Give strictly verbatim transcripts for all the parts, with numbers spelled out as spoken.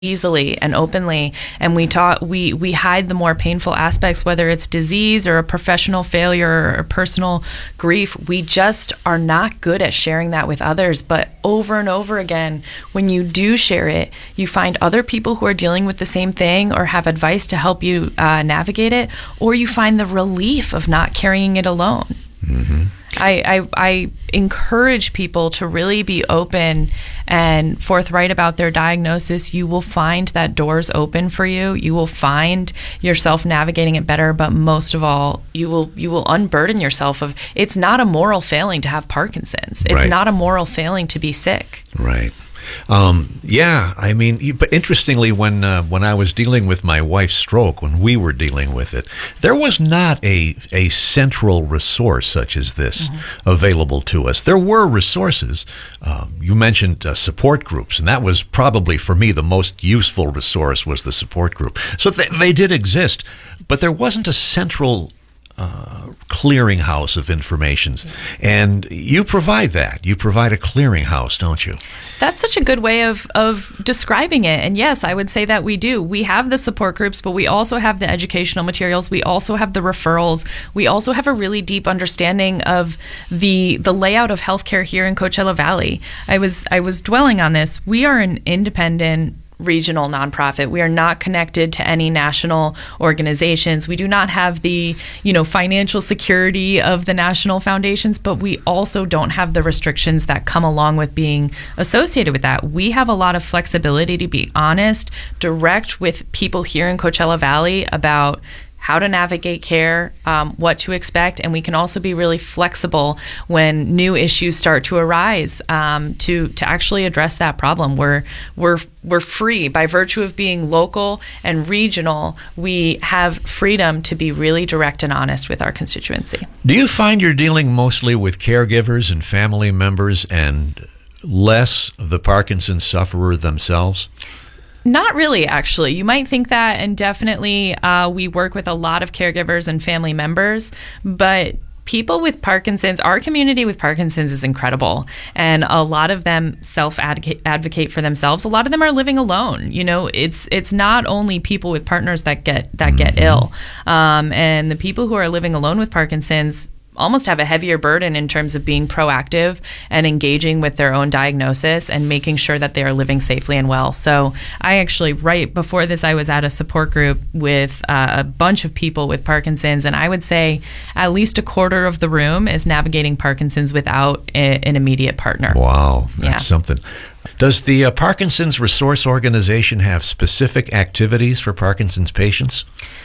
easily and openly, and we talk we we hide the more painful aspects, whether it's disease or a professional failure or personal grief. We just are not good at sharing that with others. But over and over again, when you do share it, you find other people who are dealing with the same thing or have advice to help you uh, navigate it, or you find the relief of not carrying it alone. Mm-hmm. I, I, I encourage people to really be open and forthright about their diagnosis. You will find that doors open for you. You will find yourself navigating it better, but most of all, you will you will unburden yourself of, it's not a moral failing to have Parkinson's. It's Right. not a moral failing to be sick. Right. Um, yeah, I mean, you- but interestingly, when uh, when I was dealing with my wife's stroke, when we were dealing with it, there was not a a central resource such as this mm-hmm. available to us. There were resources. Um, you mentioned uh, support groups, and that was probably for me the most useful resource was the support group. So they, they did exist, but there wasn't a central Uh, clearinghouse of information, and you provide that. You provide a clearinghouse, don't you? That's such a good way of, of describing it. And yes, I would say that we do. We have the support groups, but we also have the educational materials. We also have the referrals. We also have a really deep understanding of the the layout of healthcare here in Coachella Valley. I was I was dwelling on this. We are an independent regional nonprofit. We are not connected to any national organizations. We do not have the, you know, financial security of the national foundations, but we also don't have the restrictions that come along with being associated with that. We have a lot of flexibility to be honest, direct with people here in Coachella Valley about how to navigate care, um, what to expect, and we can also be really flexible when new issues start to arise um, to to actually address that problem. We're we're we're free by virtue of being local and regional. We have freedom to be really direct and honest with our constituency. Do you find you're dealing mostly with caregivers and family members and less the Parkinson's sufferer themselves? Not really, actually. You might think that, and definitely uh, we work with a lot of caregivers and family members, but people with Parkinson's, our community with Parkinson's is incredible, and a lot of them self-advocate advocate for themselves. A lot of them are living alone. You know, it's it's not only people with partners that get that get mm-hmm. ill, um, and the people who are living alone with Parkinson's almost have a heavier burden in terms of being proactive and engaging with their own diagnosis and making sure that they are living safely and well. So I actually, right before this, I was at a support group with uh, a bunch of people with Parkinson's, and I would say at least a quarter of the room is navigating Parkinson's without a, an immediate partner. Wow, that's Yeah. something. Does the uh, Parkinson's Resource Organization have specific activities for Parkinson's patients?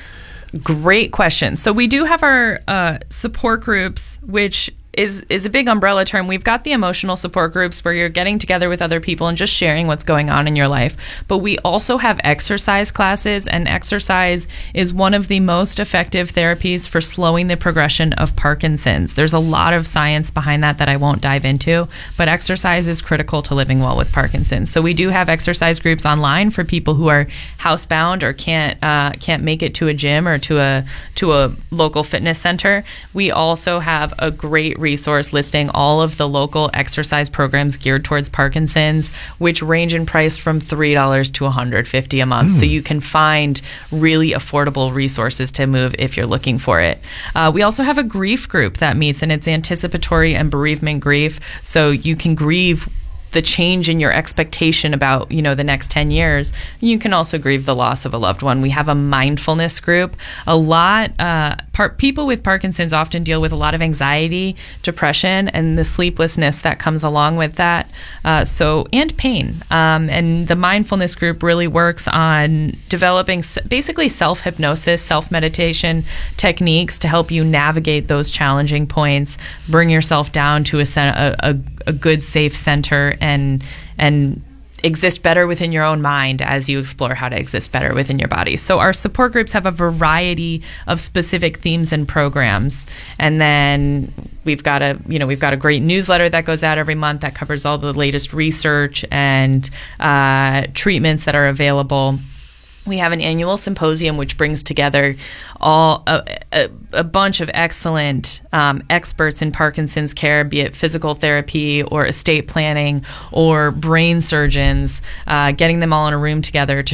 Great question. So we do have our uh, support groups, which is is a big umbrella term. We've got the emotional support groups where you're getting together with other people and just sharing what's going on in your life. But we also have exercise classes, and exercise is one of the most effective therapies for slowing the progression of Parkinson's. There's a lot of science behind that that I won't dive into, but exercise is critical to living well with Parkinson's. So we do have exercise groups online for people who are housebound or can't uh, can't make it to a gym or to a to a local fitness center. We also have a great resource listing all of the local exercise programs geared towards Parkinson's, which range in price from three dollars to one hundred fifty dollars a month. Mm. So you can find really affordable resources to move if you're looking for it. Uh, we also have a grief group that meets, and it's anticipatory and bereavement grief. So you can grieve the change in your expectation about, you know, the next ten years. You can also grieve the loss of a loved one. We have a mindfulness group. A lot, uh, par- people with Parkinson's often deal with a lot of anxiety, depression, and the sleeplessness that comes along with that. Uh, so, and pain. Um, and the mindfulness group really works on developing s- basically self-hypnosis, self-meditation techniques to help you navigate those challenging points, bring yourself down to a, cen- a, a a good, safe center, and and exist better within your own mind as you explore how to exist better within your body. So our support groups have a variety of specific themes and programs. And then we've got a, you know, we've got a great newsletter that goes out every month that covers all the latest research and uh, treatments that are available. We have an annual symposium which brings together all a, a, a bunch of excellent um, experts in Parkinson's care, be it physical therapy or estate planning or brain surgeons, uh, getting them all in a room together to